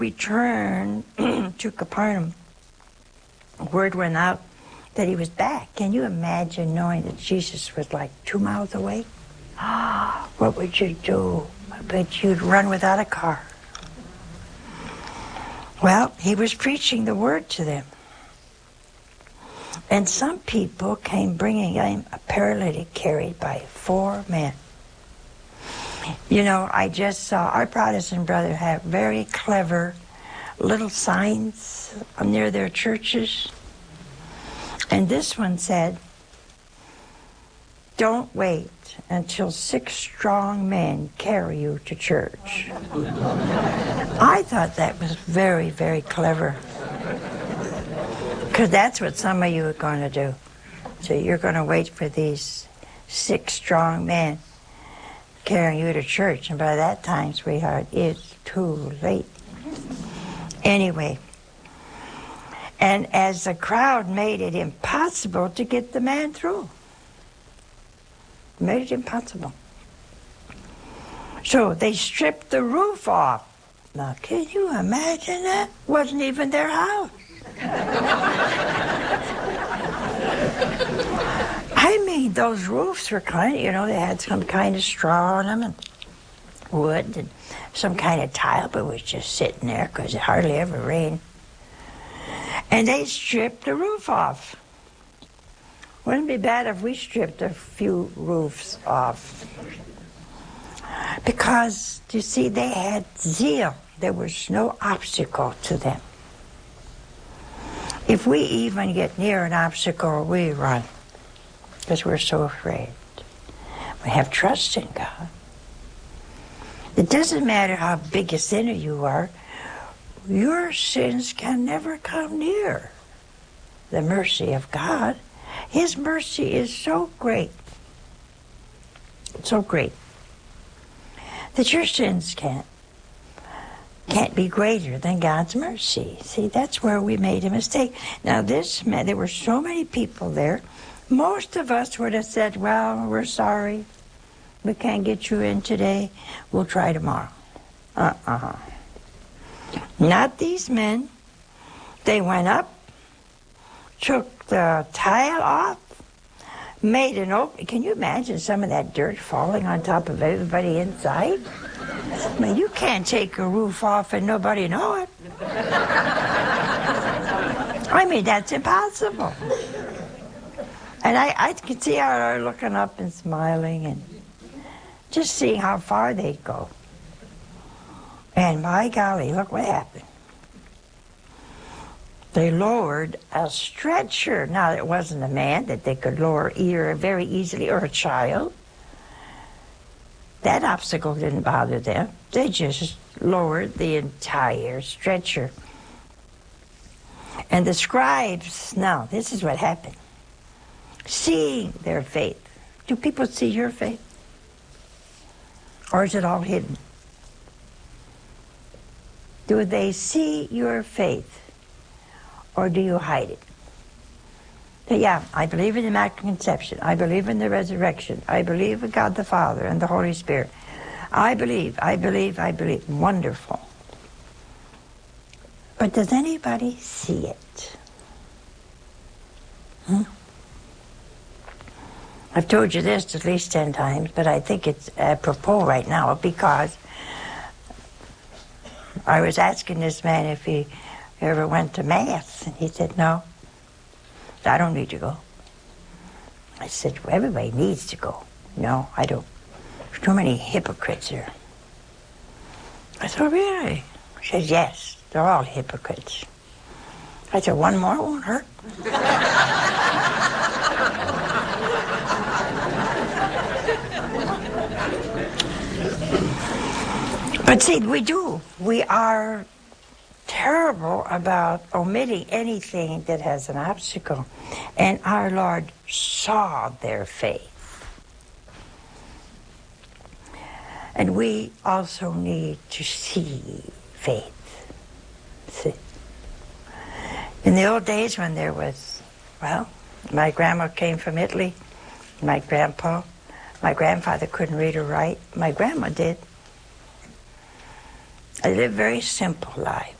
returned to Capernaum, word went out that he was back. Can you imagine knowing that Jesus was like 2 miles away? What would you do? I bet you'd run without a car. Well, he was preaching the word to them. And some people came bringing him a paralytic carried by 4 men. You know, I just saw our Protestant brother have very clever little signs near their churches. And this one said, "Don't wait until 6 strong men carry you to church." I thought that was very, very clever. Because that's what some of you are going to do. So you're going to wait for these 6 strong men carrying you to church. And by that time, sweetheart, it's too late. Anyway, and as the crowd made it impossible to get the man through. Made it impossible. So they stripped the roof off. Now, can you imagine that? Wasn't even their house. I mean, those roofs were kind of, you know, they had some kind of straw on them and wood and some kind of tile, but it was just sitting there because it hardly ever rained. And they stripped the roof off. Wouldn't it be bad if we stripped a few roofs off? Because, you see, they had zeal. There was no obstacle to them. If we even get near an obstacle, we run because we're so afraid. We have trust in God. It doesn't matter how big a sinner you are, your sins can never come near the mercy of God. His mercy is so great, that your sins can't be greater than God's mercy. See, that's where we made a mistake. Now this meant there were so many people there. Most of us would have said, well, we're sorry. We can't get you in today. We'll try tomorrow. Not these men. They went up, took the tile off, made an opening. Can you imagine some of that dirt falling on top of everybody inside? I mean, you can't take a roof off and nobody know it. I mean, that's impossible. And I could see how they're looking up and smiling and just seeing how far they'd go. And my golly, look what happened. They lowered a stretcher. Now, it wasn't a man that they could lower either very easily or a child. That obstacle didn't bother them. They just lowered the entire stretcher. And the scribes, now, this is what happened. Seeing their faith. Do people see your faith? Or is it all hidden? Do they see your faith? Or do you hide it? So, yeah, I believe in the Immaculate Conception. I believe in the resurrection. I believe in God the Father and the Holy Spirit. I believe. Wonderful. But does anybody see it? I've told you this at least 10 times, but I think it's apropos right now because I was asking this man if he ever went to Mass, and he said, no, I don't need to go. I said, well, everybody needs to go. No, I don't. There's too many hypocrites here. I said, really? He said, yes, they're all hypocrites. I said, one more won't hurt. But see, we do. We are terrible about omitting anything that has an obstacle. And our Lord saw their faith. And we also need to see faith. See? In the old days when there was, well, my grandma came from Italy, my grandpa, my grandfather couldn't read or write, my grandma did. I lived very simple lives.